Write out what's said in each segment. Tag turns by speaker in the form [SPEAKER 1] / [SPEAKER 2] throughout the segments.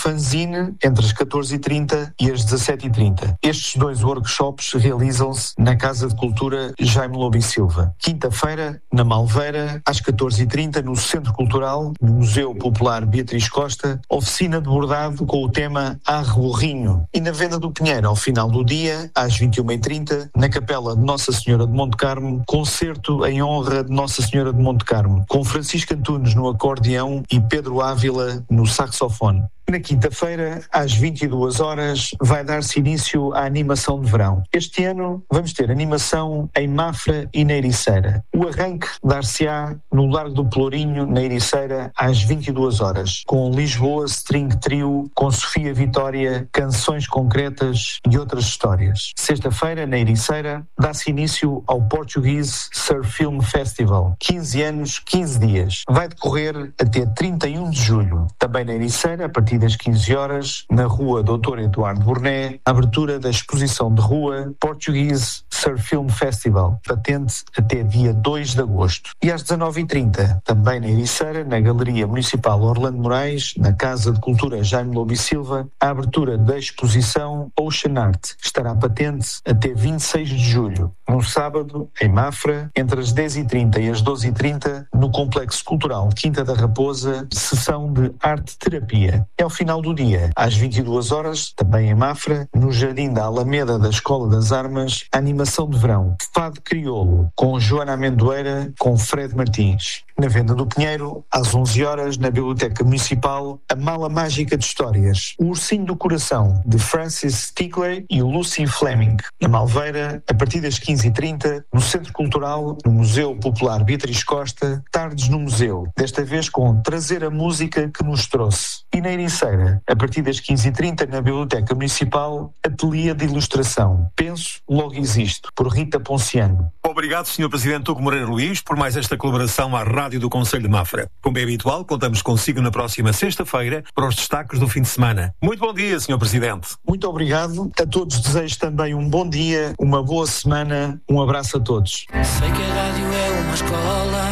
[SPEAKER 1] fanzine entre as 14h30 e as 17h30. Estes 2 workshops realizam-se na Casa de Cultura Jaime Lobo e Silva. Quinta-feira, na Malveira, às 14h30, no Centro Cultural, no Museu Popular Beatriz Costa, oficina de bordado com o tema Arre Burrinho. E na Venda do Pinheiro, ao final do dia, às 21h30, na Capela de Nossa Senhora de Monte Carmo, concerto em honra de Nossa Senhora de Monte Carmo, com Francisco Antunes no acordeão e Pedro Ávila no saxofone. Na quinta-feira, às 22h, vai dar-se início à animação de verão. Este ano vamos ter animação em Mafra e na Ericeira. O arranque dar-se-á no Largo do Pelourinho, na Ericeira, às 22h, com Lisboa String Trio, com Sofia Vitória, canções concretas e outras histórias. Sexta-feira, na Ericeira, dá-se início ao Portuguese Surf Film Festival. 15 anos, 15 dias. Vai decorrer até 31 de julho. Também na Ericeira, a partir das 15h, na Rua Dr. Eduardo Burné, a abertura da exposição de rua Portuguese Surf Film Festival, patente até dia 2 de agosto. E às 19h30, também na Ericeira, na Galeria Municipal Orlando Moraes, na Casa de Cultura Jaime Lobo e Silva, a abertura da exposição Ocean Art estará patente até 26 de julho. No sábado, em Mafra, entre as 10h30 e as 12h30, no Complexo Cultural Quinta da Raposa, sessão de arte-terapia. Ao final do dia, às 22h, também em Mafra, no Jardim da Alameda da Escola das Armas, a animação de verão Fado Crioulo, com Joana Amendoeira, com Fred Martins. Na Venda do Pinheiro, às 11h, na Biblioteca Municipal, A Mala Mágica de Histórias, O Ursinho do Coração, de Francis Stickley e Lucy Fleming. Na Malveira, a partir das 15h30, no Centro Cultural, no Museu Popular Beatriz Costa, Tardes no Museu, desta vez com Trazer a Música que nos trouxe. E na Ericeira, a partir das 15h30, na Biblioteca Municipal, Ateliê de Ilustração, Penso, Logo Existo, por Rita Ponciano.
[SPEAKER 2] Obrigado, Sr. Presidente Hugo Moreira Luís, por mais esta colaboração à Rádio do Concelho de Mafra. Como é habitual, contamos consigo na próxima sexta-feira para os destaques do fim de semana. Muito bom dia, Sr. Presidente.
[SPEAKER 1] Muito obrigado. A todos desejo também um bom dia, uma boa semana, um abraço a todos.
[SPEAKER 3] Sei que a rádio é uma escola.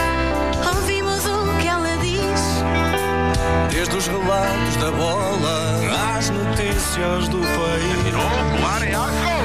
[SPEAKER 3] Ouvimos o que ela diz. Desde os relatos da bola às notícias do país.